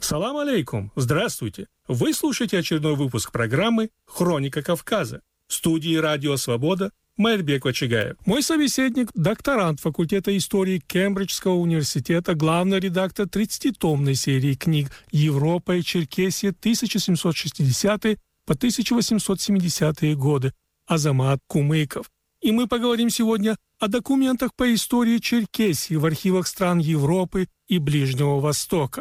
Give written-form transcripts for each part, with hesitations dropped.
Салам алейкум! Здравствуйте! Вы слушаете очередной выпуск программы «Хроника Кавказа». В студии «Радио Свобода» Майрбек Вачигаев. Мой собеседник – докторант факультета истории Кембриджского университета, главный редактор 30-томной серии книг «Европа и Черкесия 1760 по 1870 годы» Азамат Кумыков. И мы поговорим сегодня о документах по истории Черкесии в архивах стран Европы и Ближнего Востока.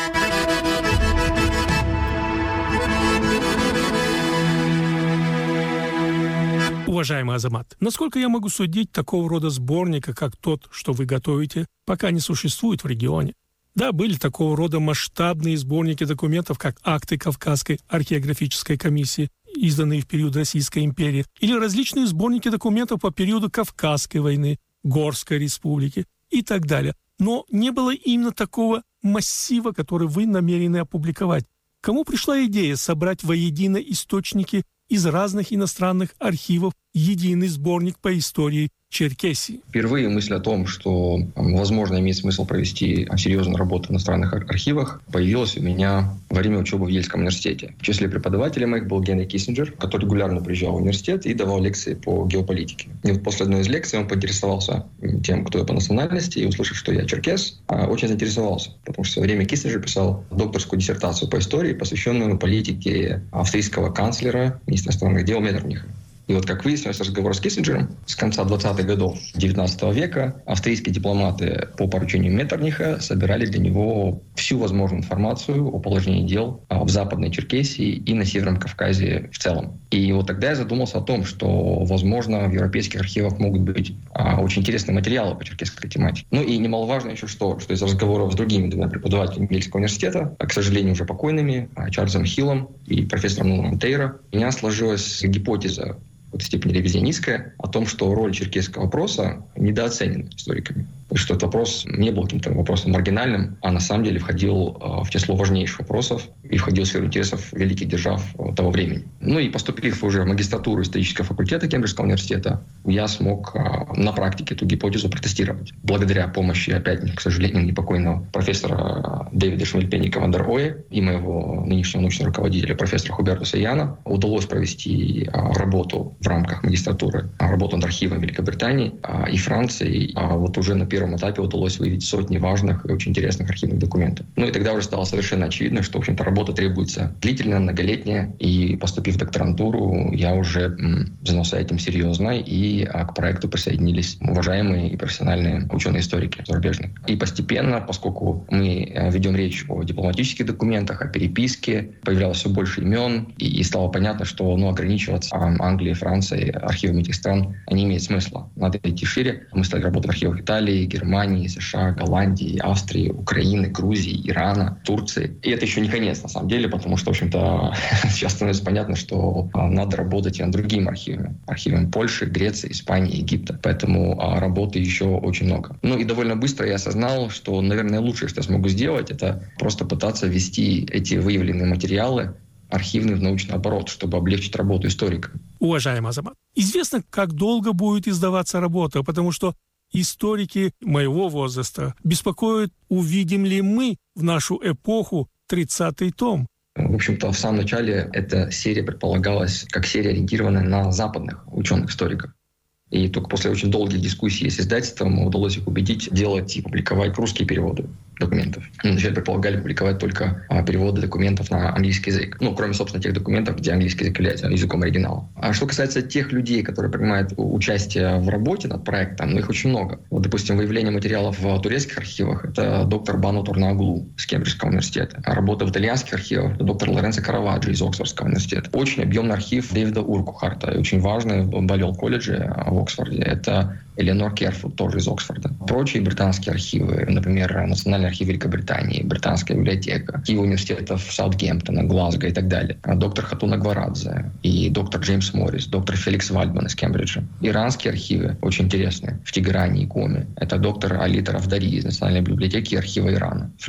Уважаемый Азамат, насколько я могу судить, такого рода сборника, как тот, что вы готовите, пока не существует в регионе. Да, были такого рода масштабные сборники документов, как акты Кавказской археографической комиссии, изданные в период Российской империи, или различные сборники документов по периоду Кавказской войны, Горской республики и так далее. Но не было именно такого массива, который вы намерены опубликовать. Кому пришла идея собрать воедино источники из разных иностранных архивов единый сборник по истории Черкесии? Впервые мысль о том, что, возможно, имеет смысл провести серьезную работу в иностранных архивах, появилась у меня во время учебы в Ельском университете. В числе преподавателей моих был Генри Киссинджер, который регулярно приезжал в университет и давал лекции по геополитике. И вот после одной из лекций он поинтересовался тем, кто я по национальности, и, услышав, что я черкес, очень заинтересовался, потому что в свое время Киссинджер писал докторскую диссертацию по истории, посвященную политике австрийского канцлера, министра иностранных дел Меттерниха. И вот, как выяснилось, разговор с Киссинджером с конца 20-х годов XIX века австрийские дипломаты по поручению Меттерниха собирали для него всю возможную информацию о положении дел в Западной Черкесии и на Северном Кавказе в целом. И вот тогда я задумался о том, что, возможно, в европейских архивах могут быть очень интересные материалы по черкесской тематике. Ну и немаловажно еще что из разговоров с другими двумя преподавателями Ельского университета, к сожалению, уже покойными, Чарльзом Хиллом и профессором Нуном Тейро, у меня сложилась гипотеза, в какой-то степени ревизионистская, о том, что роль черкесского вопроса недооценена историками. И что этот вопрос не был каким-то вопросом маргинальным, а на самом деле входил в число важнейших вопросов и входил в сферу интересов великих держав того времени. Ну и поступив уже в магистратуру исторического факультета Кембриджского университета, я смог на практике эту гипотезу протестировать. Благодаря помощи, опять, к сожалению, непокойного профессора Дэвида Шмельпенника ван дер Ое и моего нынешнего научного руководителя профессора Хубертуса Яна удалось провести работу в рамках магистратуры, работу над архивом Великобритании и Франции. Вот уже на первом этапе удалось выявить сотни важных и очень интересных архивных документов. Ну и тогда уже стало совершенно очевидно, что, в общем-то, работа требуется длительная, многолетняя. И, поступив в докторантуру, я уже занялся этим серьезно, и к проекту присоединились уважаемые и профессиональные ученые-историки зарубежные. И постепенно, поскольку мы ведем речь о дипломатических документах, о переписке, появлялось все больше имен, и стало понятно, что ограничиваться Англией, Францией, архивами этих стран не имеет смысла. Надо идти шире. Мы стали работать в архивах Италии, Германии, США, Голландии, Австрии, Украины, Грузии, Ирана, Турции. И это еще не конец, на самом деле, потому что, в общем-то, сейчас становится понятно, что надо работать и над другими архивами. Архивами Польши, Греции, Испании, Египта. Поэтому работы еще очень много. Ну и довольно быстро я осознал, что, наверное, лучшее, что я смогу сделать, это просто пытаться ввести эти выявленные материалы архивный в научный оборот, чтобы облегчить работу историка. Уважаемый Азамат, известно, как долго будет издаваться работа, потому что историки моего возраста беспокоят, увидим ли мы в нашу эпоху 30-й том. В общем-то, в самом начале эта серия предполагалась как серия, ориентированная на западных ученых-историков. И только после очень долгих дискуссий с издательством удалось их убедить делать и публиковать русские переводы документов. Вначале предполагали публиковать только переводы документов на английский язык. Ну, кроме, собственно, тех документов, где английский язык является языком оригинала. А что касается тех людей, которые принимают участие в работе над проектом, их очень много. Вот, допустим, выявление материалов в турецких архивах — это доктор Бану Турнаоглу с Кембриджского университета. А работа в итальянских архивах — это доктор Лоренцо Караваджо из Оксфордского университета. Очень объемный архив Дэвида Уркухарта, очень важный в Баллиол-колледже в Оксфорде. Это Эленор Керфуд, тоже из Оксфорда. Прочие британские архивы, например, Национальный архив Великобритании, Британская библиотека, архивы университетов Саутгемптона, Глазго и так далее. Доктор Хатун Агварадзе и доктор Джеймс Моррис, доктор Феликс Вальдман из Кембриджа. Иранские архивы очень интересные в Тегеране и Коме. Это доктор Али Тарафдари из Национальной библиотеки и архива Ирана. Французские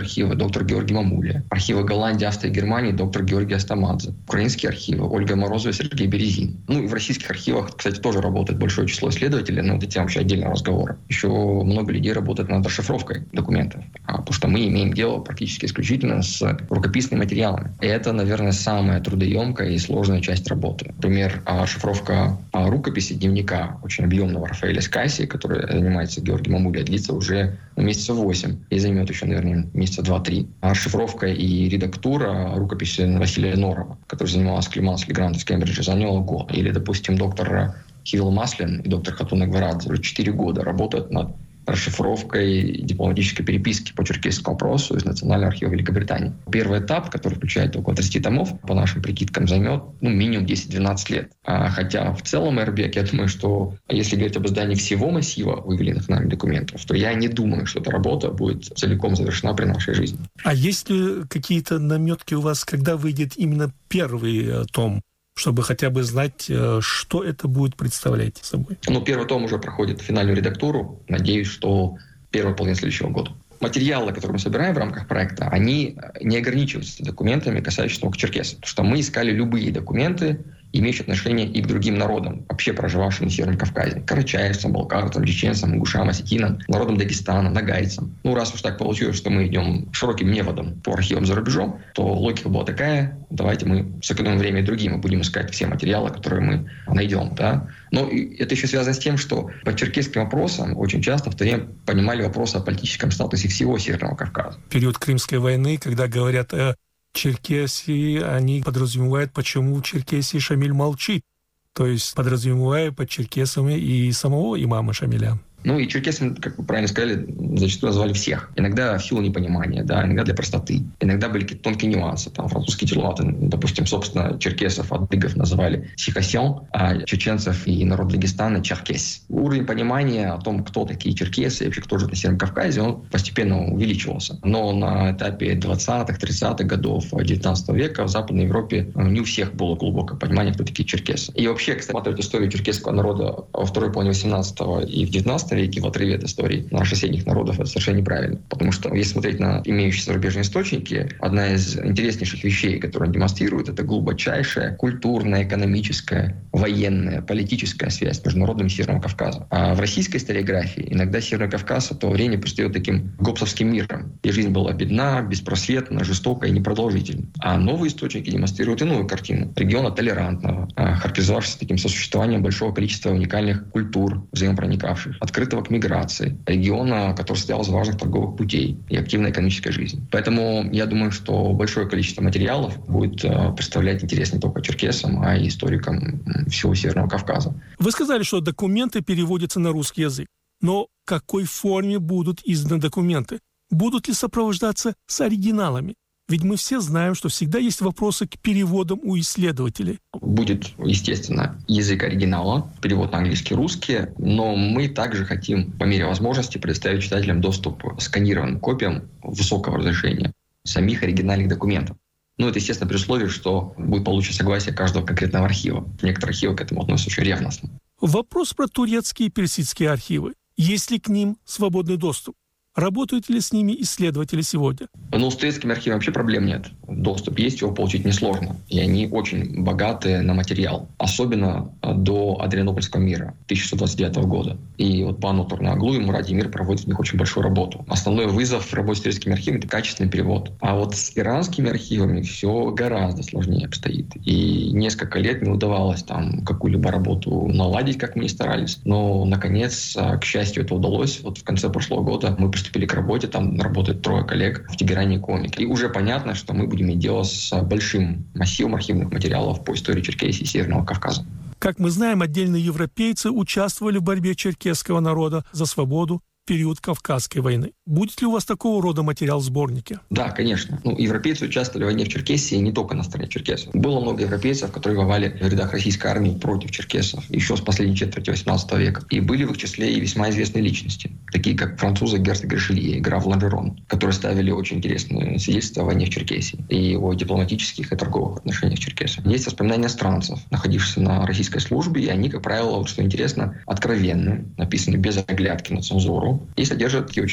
архивы доктор Георгий Мамуля, архивы Голландии, Австрии, Германии доктор Георгий Астамадзе, украинские архивы Ольга Морозова и Сергей Березин. Ну и в российских архивах, кстати, тоже работает большое число исследователей, но это тема вообще отдельного разговора. Еще много людей работает над расшифровкой документов, потому что мы имеем дело практически исключительно с рукописными материалами. И это, наверное, самая трудоемкая и сложная часть работы. Например, шифровка рукописи дневника очень объемного Рафаэля Скайси, который занимается Георгий Мамуля, длится уже месяцев 8 и займет еще, наверное, месяца 2-3. А расшифровка и редактура рукописи Василия Норова, который занимался Климанс Легрант из Кембриджа, заняла год. Или, допустим, доктор Хивил Маслин и доктор Хатун Агварадзе уже 4 года работают над расшифровкой дипломатической переписки по черкесскому вопросу из Национального архива Великобритании. Первый этап, который включает около 30 томов, по нашим прикидкам, займет минимум 10-12 лет. Хотя в целом Эрбек, я думаю, что если говорить об издании всего массива выявленных нами документов, то я не думаю, что эта работа будет целиком завершена при нашей жизни. А есть ли какие-то наметки у вас, когда выйдет именно первый том? Чтобы хотя бы знать, что это будет представлять собой. Первый том уже проходит финальную редактуру. Надеюсь, что первая половина следующего года. Материалы, которые мы собираем в рамках проекта, они не ограничиваются документами, касающимися только черкесов. Потому что мы искали любые документы, имеющие отношение и к другим народам, вообще проживавшим на Северном Кавказе. Карачаевцам, балкарцам, чеченцам, ингушам, осетинам, народам Дагестана, нагайцам. Раз уж так получилось, что мы идем широким методом по архивам за рубежом, то логика была такая: давайте мы сэкономим время и другим, и будем искать все материалы, которые мы найдем. Да? Но это еще связано с тем, что по черкесским вопросам очень часто в то время понимали вопросы о политическом статусе всего Северного Кавказа. В период Крымской войны, когда говорят о Черкесии, они подразумевают, почему в Черкесии Шамиль молчит. То есть подразумевая под черкесами и самого имама Шамиля. И черкесами, как вы правильно сказали, зачастую назвали всех. Иногда в силу непонимания, иногда для простоты. Иногда были какие-то тонкие нюансы. Французские титулаты, допустим, собственно, черкесов, адыгов называли сихасян, а чеченцев и народ Дагестана — черкес. Уровень понимания о том, кто такие черкесы и вообще кто живет на Северном Кавказе, он постепенно увеличивался. Но на этапе 20-х, 30-х годов 19 века в Западной Европе не у всех было глубокое понимание, кто такие черкесы. И вообще, кстати, смотреть историю черкесского народа во второй половине 18-го и в 19 веке в отрыве от истории наших соседних народов, это совершенно неправильно. Потому что, если смотреть на имеющиеся зарубежные источники, одна из интереснейших вещей, которые они демонстрируют, это глубочайшая культурная, экономическая, военная, политическая связь между народами Северного Кавказа. А в российской историографии иногда Северный Кавказ в то время предстает таким гопсовским миром, где жизнь была бедна, беспросветна, жестокая и непродолжительна. А новые источники демонстрируют иную картину. Региона толерантного, характеризовавшегося таким сосуществованием большого количества уникальных культур, взаимопроникавших, открытого к миграции, региона, который состоял из важных торговых путей и активной экономической жизни. Поэтому я думаю, что большое количество материалов будет представлять интерес не только черкесам, а и историкам всего Северного Кавказа. Вы сказали, что документы переводятся на русский язык. Но в какой форме будут изданы документы? Будут ли сопровождаться с оригиналами? Ведь мы все знаем, что всегда есть вопросы к переводам у исследователей. Будет, естественно, язык оригинала, перевод на английский, русский, но мы также хотим, по мере возможности, предоставить читателям доступ к сканированным копиям высокого разрешения самих оригинальных документов. Это, естественно, при условии, что будет получено согласие каждого конкретного архива. Некоторые архивы к этому относятся очень ревностно. Вопрос про турецкие и персидские архивы. Есть ли к ним свободный доступ? Работают ли с ними исследователи сегодня? С турецкими архивами вообще проблем нет. Доступ есть, его получить несложно. И они очень богаты на материал. Особенно до Адрианопольского мира 1629 года. И пан Турнаглу и Муради Эмир проводят в них очень большую работу. Основной вызов в работе с турецкими архивами — это качественный перевод. А с иранскими архивами все гораздо сложнее обстоит. И несколько лет не удавалось какую-либо работу наладить, как мы ни старались. Но, наконец, к счастью, это удалось. В конце прошлого года мы приступили к работе, там работает 3 коллег в Тегеране и Комике. И уже понятно, что мы будем иметь дело с большим массивом архивных материалов по истории Черкесии и Северного Кавказа. Как мы знаем, отдельные европейцы участвовали в борьбе черкесского народа за свободу в период Кавказской войны. Будет ли у вас такого рода материал в сборнике? Да, конечно. Европейцы участвовали в войне в Черкесии не только на стороне черкесов. Было много европейцев, которые воевали в рядах российской армии против черкесов еще с последней четверти XVIII века. И были в их числе и весьма известные личности, такие как французы герцог Ришелье и граф Ланжерон, которые ставили очень интересные свидетельства о войне в Черкесии и о дипломатических и торговых отношениях с черкесами. Есть воспоминания иностранцев, находившихся на российской службе, и они, как правило, что интересно, откровенны, написаны без оглядки на цензуру и содержат такие очень острые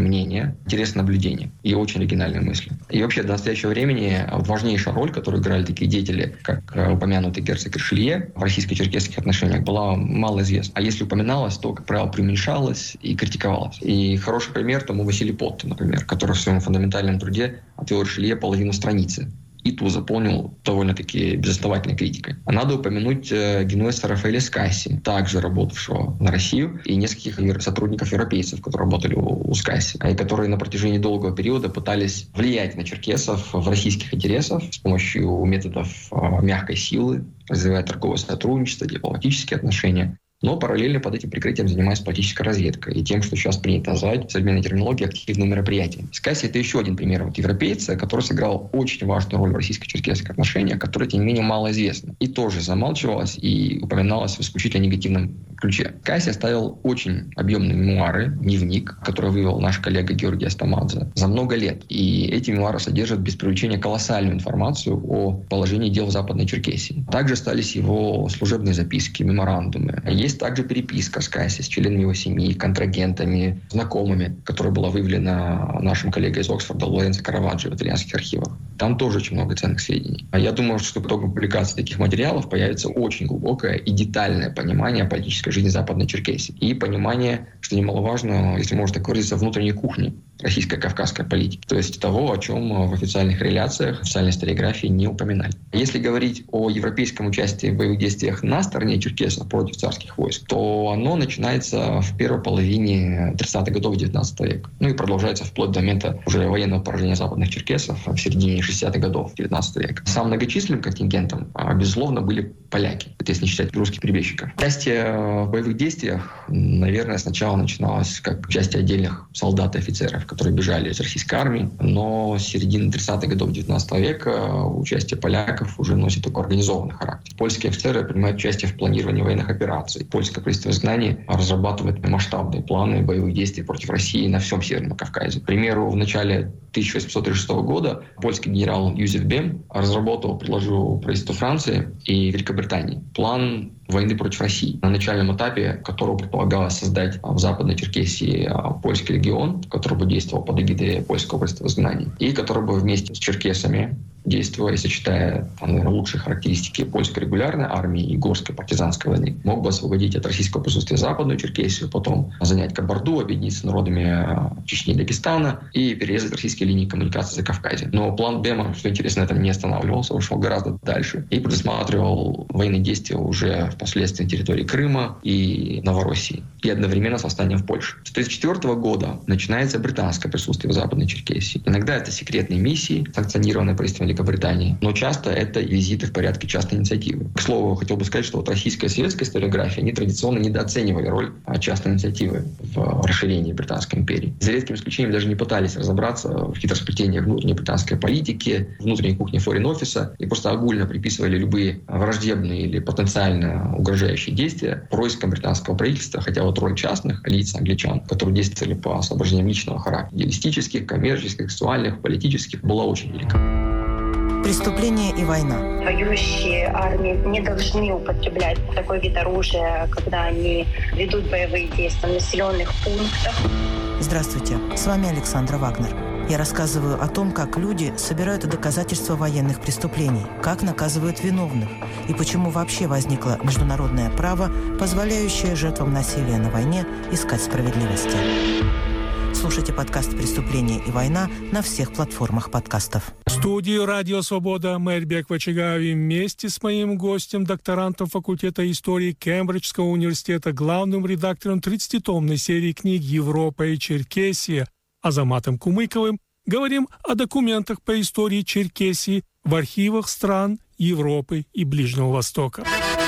мнения, интересные наблюдения и очень оригинальные мысли. И вообще до настоящего времени важнейшая роль, которую играли такие деятели, как упомянутый герцог Ришелье в российско-черкесских отношениях, была мало известна. А если упоминалась, то, как правило, преуменьшалась и критиковалась. И хороший пример тому Василий Поттон, например, который в своем фундаментальном труде отвел Ришелье половину страницы. И ту заполнил довольно-таки безосновательной критикой. А надо упомянуть генуэзца Рафаэля Скасси, также работавшего на Россию, и нескольких сотрудников-европейцев, которые работали у Скасси, и которые на протяжении долгого периода пытались влиять на черкесов в российских интересах с помощью методов мягкой силы, развивая торговое сотрудничество, дипломатические отношения. Но параллельно под этим прикрытием занимаясь политической разведкой и тем, что сейчас принято называть в современной терминологии активным мероприятием. Скасси — это еще один пример европейца, который сыграл очень важную роль в российско-черкесских отношениях, которая, тем не менее, мало известна. И тоже замалчивалась и упоминалась в исключительно негативном ключе. Скасси оставил очень объемные мемуары, дневник, который вывел наш коллега Георгий Астамадзе за много лет. И эти мемуары содержат без преувеличения колоссальную информацию о положении дел в Западной Черкесии. Также остались его служебные записки, меморандумы. Есть также переписка Скасси с членами его семьи, контрагентами, знакомыми, которая была выявлена нашим коллегой из Оксфорда Лоренцо Караваджо в итальянских архивах. Там тоже очень много ценных сведений. А я думаю, что по итогам публикации таких материалов появится очень глубокое и детальное понимание политической жизни Западной Черкесии. И понимание, что немаловажно, если можно так выразиться, внутренней кухни российской кавказской политики. То есть того, о чем в официальных реляциях, в официальной историографии не упоминали. Если говорить о европейском участии в боевых действиях на стороне черкесов против царских войск, то оно начинается в первой половине 30-х годов XIX века. Ну и продолжается вплоть до момента уже военного поражения западных черкесов в середине 60-х годов XIX века. Самым многочисленным контингентом, безусловно, были поляки, это если не считать русских перебежчиков. Участие в боевых действиях, наверное, сначала начиналось как участие отдельных солдат и офицеров, которые бежали из российской армии, но с середины 30-х годов XIX века участие поляков уже носит такой организованный характер. Польские офицеры принимают участие в планировании военных операций. Польское правительство в изгнании разрабатывает масштабные планы боевых действий против России на всем Северном Кавказе. К примеру, в начале 1836 года польский генерал Юзеф Бем предложил правительству Франции и Великобритании план войны против России, на начальном этапе которого предполагалось создать в Западной Черкесии польский легион, который бы действовал под эгидой польского правительства в изгнании, и который бы вместе с черкесами, действуя и сочетая, наверное, лучшие характеристики польской регулярной армии и горской партизанской войны, мог бы освободить от российского присутствия Западную Черкесию, потом занять Кабарду, объединиться с народами Чечни и Дагестана и перерезать российские линии коммуникации за Кавказе. Но план Бема, что интересно, на этом не останавливался, ушел гораздо дальше и предусматривал военные действия уже впоследствии на территории Крыма и Новороссии, и одновременно с восстанием в Польше. С 1934 года начинается британское присутствие в Западной Черкесии. Иногда это секретные миссии, санкционированные правительством Великобритании, но часто это визиты в порядке частной инициативы. К слову, хотел бы сказать, что российская и советская историография, они традиционно недооценивали роль частной инициативы в расширении Британской империи. За редким исключением даже не пытались разобраться в хитросплетениях внутренней британской политики, внутренней кухни форин-офиса и просто огульно приписывали любые враждебные или потенциально угрожающие действия проискам британского правительства, хотя вот роль частных лиц, англичан, которые действовали по соображениям личного характера, идеалистических, коммерческих, сексуальных, политических, была очень велика. Преступление и война. Воюющие армии не должны употреблять такой вид оружия, когда они ведут боевые действия в населенных пунктах. Здравствуйте, с вами Александра Вагнер. Я рассказываю о том, как люди собирают доказательства военных преступлений, как наказывают виновных и почему вообще возникло международное право, позволяющее жертвам насилия на войне искать справедливости. Слушайте подкаст «Преступление и война» на всех платформах подкастов. В студии «Радио Свобода» Мэрбек Вачигави вместе с моим гостем, докторантом факультета истории Кембриджского университета, главным редактором 30-томной серии книг «Европа и Черкесия» Азаматом Кумыковым говорим о документах по истории Черкесии в архивах стран Европы и Ближнего Востока.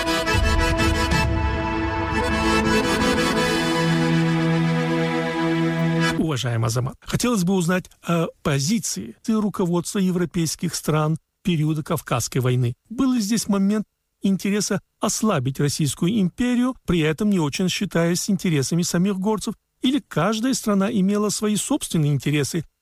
Уважаемый Азамат, хотелось бы узнать о позиции руководства европейских стран периода Кавказской войны. Был ли здесь момент интереса ослабить Российскую империю, при этом не очень считаясь с интересами самих горцев, или каждая страна имела свои собственные интересы,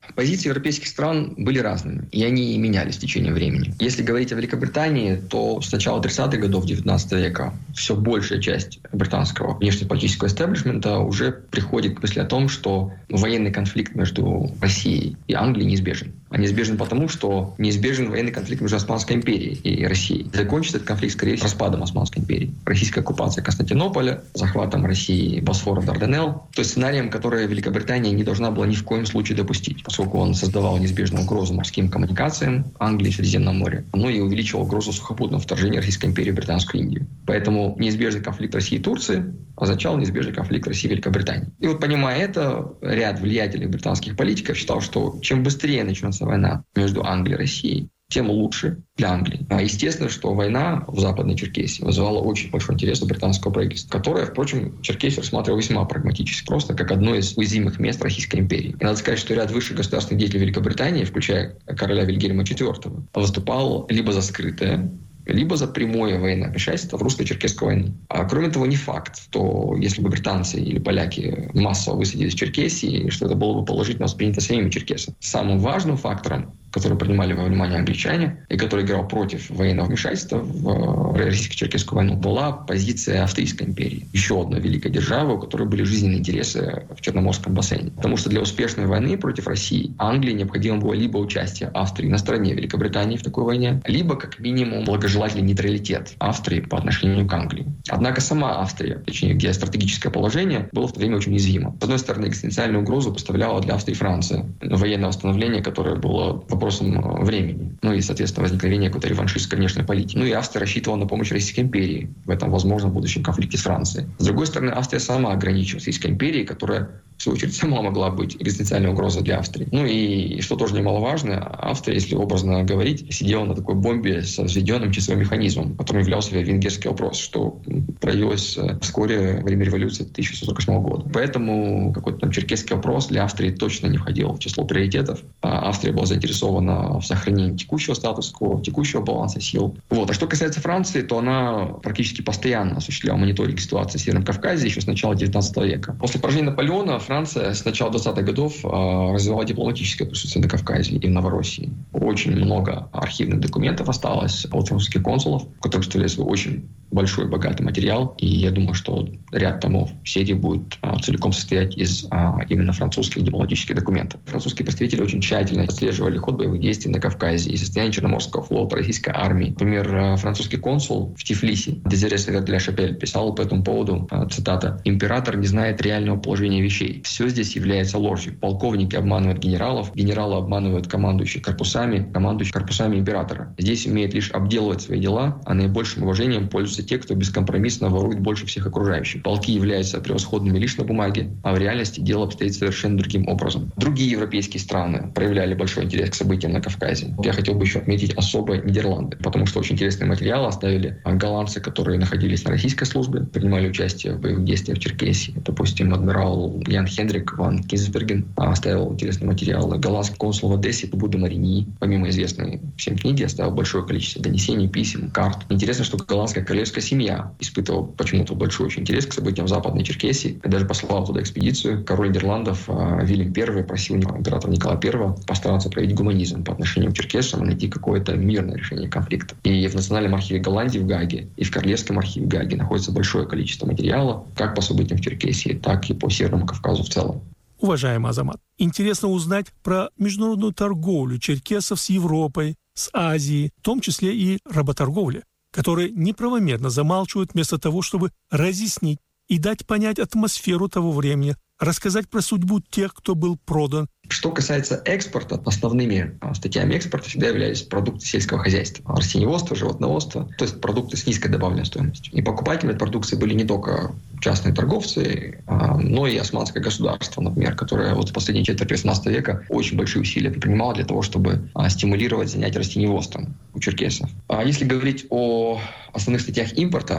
Позиции европейских стран были разными, и они менялись в течение времени. Если говорить о Великобритании, то с начала 30-х годов XIX века все большая часть британского внешнеполитического эстеблишмента уже приходит к мысли о том, что военный конфликт между Россией и Англией неизбежен. А неизбежен потому, что неизбежен военный конфликт между Османской империей и Россией. Закончится этот конфликт, скорее всего, распадом Османской империи. Российская оккупация Константинополя, захватом России Босфора, Дарданелл. То есть сценарием, который Великобритания не должна была ни в коем случае допустить, поскольку он создавал неизбежную угрозу морским коммуникациям Англии в Средиземном море, но и увеличивал угрозу сухопутного вторжения Российской империи в Британскую Индию. Поэтому неизбежный конфликт России и Турции означал неизбежный конфликт России и Великобритании. И вот понимая это, ряд влиятельных британских политиков считал, что чем быстрее начнется война между Англией и Россией, тем лучше для Англии. А естественно, что война в Западной Черкесии вызывала очень большой интерес у британского правительства, которое, впрочем, Черкесию рассматривало весьма прагматически, просто как одно из уязвимых мест Российской империи. И надо сказать, что ряд высших государственных деятелей Великобритании, включая короля Вильгельма IV, выступал либо за скрытое, либо за прямое военное вмешательство в русско-черкесскую войну. А кроме того, не факт, что если бы британцы или поляки массово высадились в Черкесии, что это было бы положительно воспринято самими черкесами. Самым важным фактором, который принимали во внимание англичане и который играл против военного вмешательства в российско-черкесскую войну, была позиция Австрийской империи. Еще одна великая держава, у которой были жизненные интересы в Черноморском бассейне. Потому что для успешной войны против России Англии необходимо было либо участие Австрии на стороне Великобритании в такой войне, либо, как минимум, благожелательный нейтралитет Австрии по отношению к Англии. Однако сама Австрия, точнее, где стратегическое положение, было в то время очень уязвимо. С одной стороны, экзистенциальную угрозу поставляла для Австрии и Франции военное восстановление, которое было вопросом времени. Ну и, соответственно, возникновение какой-то реваншистской внешней политики. Ну и Австрия рассчитывала на помощь Российской империи в этом возможном будущем конфликте с Францией. С другой стороны, Австрия сама ограничивалась Российской империей, которая, в свою очередь, сама могла быть экзистенциальной угрозой для Австрии. Ну и, что тоже немаловажно, Австрия, если образно говорить, сидела на такой бомбе со взведенным часовым механизмом, которым являлся венгерский вопрос, что проявилось вскоре во время революции 1648 года. Поэтому какой-то там черкесский вопрос для Австрии точно не входил в число приоритетов. Австрия была заинтересована в сохранении текущего статус-кво, текущего баланса сил. Вот. А что касается Франции, то она практически постоянно осуществляла мониторинг ситуации в Северном Кавказе еще с начала XIX века. После поражения Наполеона Франция с начала 20-х годов развивала дипломатическое присутствие на Кавказе и в Новороссии. Очень много архивных документов осталось от французских консулов, в которых представляется очень большой, богатый материал. И я думаю, что ряд томов серии будет целиком состоять из именно французских дипломатических документов. Французские представители очень тщательно отслеживали ход боевых действий на Кавказе и состояние Черноморского флота, российской армии. Например, французский консул в Тифлисе, Дезире Север-де-ля-Шапель, писал по этому поводу, цитата, «Император не знает реального положения вещей. Все здесь является ложью. Полковники обманывают генералов, генералы обманывают командующих корпусами императора. Здесь умеет лишь обделывать свои дела, а наибольшим уважением пользуются те, кто бескомпромиссно ворует больше всех окружающих. Полки являются превосходными лишь на бумаге, а в реальности дело обстоит совершенно другим образом». Другие европейские страны проявляли большой интерес к событиям на Кавказе. Я хотел бы еще отметить особо Нидерланды, потому что очень интересные материалы оставили голландцы, которые находились на российской службе, принимали участие в боевых действиях в Черкесии. Допустим, адмирал Ян Хендрик ван Кинзберген оставил интересные материалы. Голландский консул в Одессе Побуда Марини, помимо известной всем книги, оставил большое количество донесений, писем, карт. Интересно, что голландская королевская семья испытывала почему-то большой очень интерес к событиям в Западной Черкесии и даже послал туда экспедицию. Король Нидерландов Вильям I просил императора Николая I постараться проявить гуманизм по отношению к черкесам и найти какое-то мирное решение конфликта. И в Национальном архиве Голландии в Гааге, и в Королевском архиве в Гааге находится большое количество материала, как по событиям в Черкесии, так и по Северному Кавказу в целом. Уважаемый Азамат, интересно узнать про международную торговлю черкесов с Европой, с Азией, в том числе и работорговлю, которые неправомерно замалчивают вместо того, чтобы разъяснить и дать понять атмосферу того времени, рассказать про судьбу тех, кто был продан. Что касается экспорта, основными статьями экспорта всегда являлись продукты сельского хозяйства, растениеводство, животноводство, то есть продукты с низкой добавленной стоимостью. И покупателями продукции были не только частные торговцы, но и османское государство, например, которое вот в последней четверти XVIII века очень большие усилия предпринимало для того, чтобы стимулировать занятия растениеводством у черкесов. А если говорить о основных статьях импорта,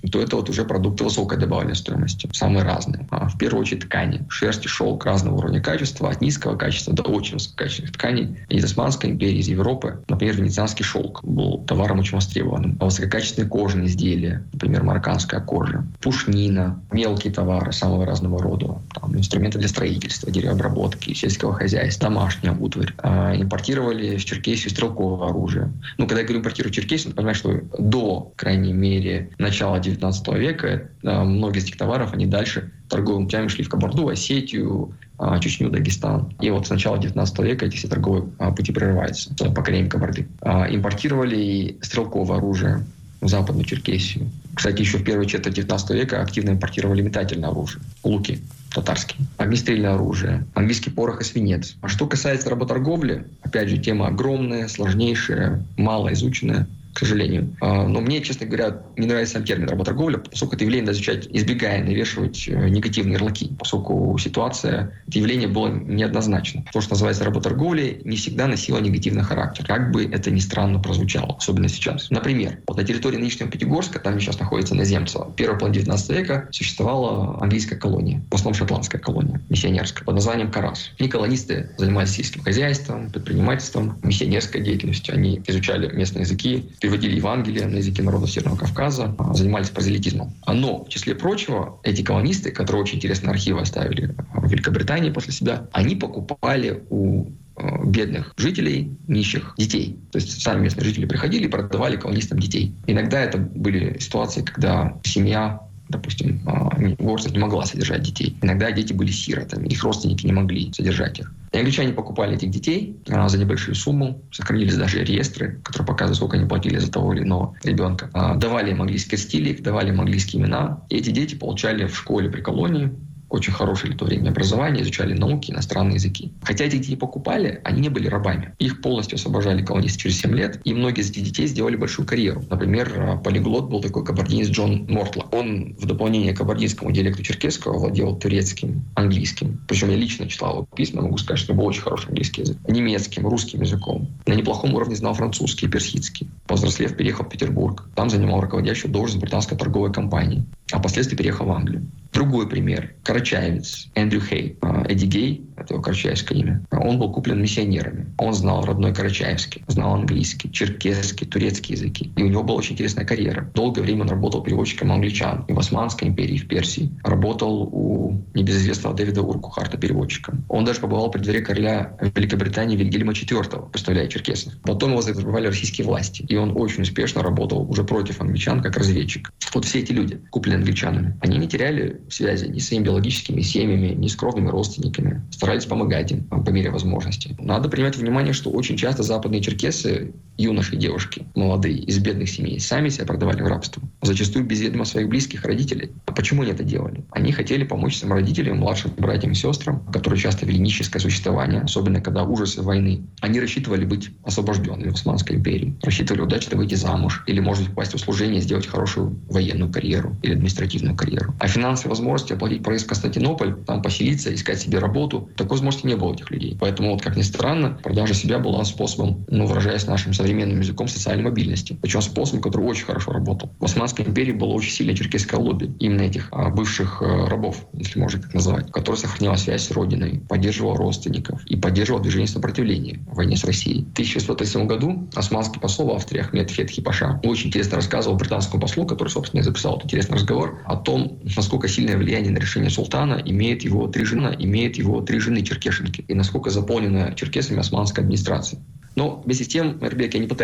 то это вот уже продукты высокой добавленной стоимости, самые разные. В первую очередь ткани. Шерсть и шелк разного уровня качества, от низкого качества до очень высококачественных тканей. Из Османской империи, из Европы. Например, венецианский шелк был товаром очень востребованным. Высококачественные кожаные изделия, например, марокканская кожа, пушнина, мелкие товары самого разного рода, там, инструменты для строительства, деревообработки, сельского хозяйства, домашняя утварь. Импортировали в Черкесию стрелковое оружие. Когда я говорю импортировать в Черкесию, надо понимать, что до, крайней мере, начала 19 века многие из этих товаров, они дальше торговыми путями шли в Кабарду, Осетию, Чечню, Дагестан. И вот с начала 19 века эти все торговые пути прерываются с покорением Кабарды. Импортировали и стрелковое оружие в Западную Черкесию. Кстати, еще в первой четверти 19 века активно импортировали метательное оружие, луки татарские, огнестрельное оружие, английский порох и свинец. А что касается работорговли, опять же, тема огромная, сложнейшая, мало изученная, к сожалению. Но мне, честно говоря, не нравится сам термин работорговля, поскольку это явление надо изучать, избегая навешивать негативные ярлыки, поскольку ситуация, это явление было неоднозначно. То, что называется работорговлей, не всегда носило негативный характер, как бы это ни странно прозвучало, особенно сейчас. Например, вот на территории нынешнего Пятигорска, там сейчас находится иноземцево, в первой половине 19 века существовала английская колония, в основном шотландская колония, миссионерская, под названием Карас. И колонисты занимались сельским хозяйством, предпринимательством, миссионерской деятельностью. Они изучали местные языки, переводили Евангелие на языке народов Северного Кавказа, занимались прозелитизмом. Но, в числе прочего, эти колонисты, которые очень интересные архивы оставили в Великобритании после себя, они покупали у бедных жителей, нищих детей. То есть сами местные жители приходили и продавали колонистам детей. Иногда это были ситуации, когда семья, допустим, горцев не могла содержать детей. Иногда дети были сиротами, их родственники не могли содержать их. И англичане покупали этих детей за небольшую сумму, сохранились даже реестры, которые показывают, сколько они платили за того или иного ребенка. Давали им английские стили, давали им английские имена. И эти дети получали в школе при колонии очень хорошее в то время образование, изучали науки, иностранные языки. Хотя этих детей покупали, они не были рабами. Их полностью освобождали колонисты через 7 лет, и многие из этих детей сделали большую карьеру. Например, полиглот был такой кабардинец Джон Мортлок. Он в дополнение к кабардинскому диалекту черкесского владел турецким, английским. Причем я лично читал его письма, могу сказать, что был очень хороший английский язык. Немецким, русским языком. На неплохом уровне знал французский и персидский. Повзрослев, переехал в Петербург. Там занимал руководящую должность британской торговой компании. А впоследствии переехал в Англию. Другой пример. Карачаевец Эндрю Хей. Эдди Гей, это его карачаевское имя. Он был куплен миссионерами. Он знал родной карачаевский, знал английский, черкесский, турецкий языки. И у него была очень интересная карьера. Долгое время он работал переводчиком англичан и в Османской империи, и в Персии. Работал у небезызвестного Дэвида Уркухарта переводчиком. Он даже побывал при дворе короля Великобритании Вильгельма IV, представляя черкесов. Потом его завербовали российские власти. И он очень успешно работал уже против англичан как разведчик. Вот все эти люди, купленные англичанами, они не теряли связи ни с своими биологическими семьями, ни с кровными родственниками. Старались помогать им по мере возможности. Надо принимать во внимание, что очень часто западные черкесы, юноши и девушки, молодые, из бедных семей, сами себя продавали в рабство. Зачастую без ведома своих близких родителей. А почему они это делали? Они хотели помочь своим родителям, младшим братьям и сестрам, которые часто вели нищенское существование, особенно когда ужасы войны. Они рассчитывали быть освобожденными в Османской империи. Рассчитывали удачно выйти замуж или, может быть, попасть в услужение, сделать хорошую военную карьеру или административную карьеру. А финансовые возможности оплатить проезд в Константинополь, там поселиться, искать себе работу, такой возможности не было у этих людей. Поэтому, вот, как ни странно, продажа себя была способом, выражаясь нашим современным языком, социальной мобильности. Причем способом, который очень хорошо работал. В Османской империи было очень сильное черкесское лобби именно этих бывших рабов, если можно так назвать, который сохранял связь с родиной, поддерживал родственников и поддерживал движение сопротивления в войне с Россией. В 1637 году османский посол в Австрии Ахмед Фетхи Паша очень интересно рассказывал британскому послу, который, собственно, и записал этот интересный разговор, о том, насколько сильное влияние на решение султана имеет его три жены черкешенки, и насколько заполнена черкесами османская администрация. Но вместе с тем, Эрбек, я не пытаюсь